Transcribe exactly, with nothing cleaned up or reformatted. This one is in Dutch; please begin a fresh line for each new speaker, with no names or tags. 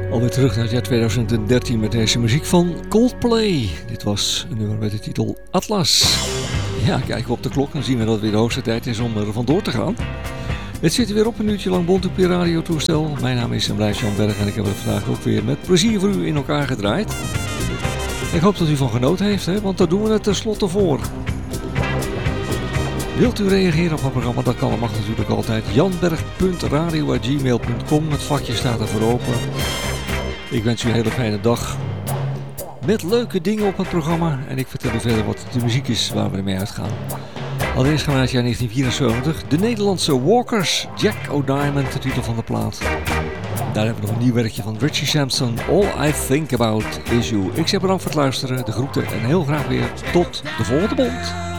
Alweer terug naar het jaar twintig dertien met deze muziek van Coldplay. Dit was een nummer met de titel Atlas. Ja, kijken we op de klok, dan zien we dat het weer de hoogste tijd is om er vandoor te gaan. Het zit weer op een uurtje lang bond op je radiotoestel. Mijn naam is Blijf Jan Berg en ik heb het vandaag ook weer met plezier voor u in elkaar gedraaid. Ik hoop dat u van genoten heeft, hè, want daar doen we het tenslotte voor. Wilt u reageren op het programma? Dat kan, dat mag natuurlijk altijd. janberg punt radio apenstaartje gmail punt com. Het vakje staat ervoor open. Ik wens u een hele fijne dag. Met leuke dingen op het programma. En ik vertel u verder wat de muziek is waar we ermee uitgaan. Allereerst gaan we naar het jaar negentien vierenzeventig. De Nederlandse Walkers. Jack O'Diamond, de titel van de plaat. Daar hebben we nog een nieuw werkje van Richie Sampson. All I Think About Is You. Ik zeg bedankt voor het luisteren. De groeten en heel graag weer tot de volgende bond.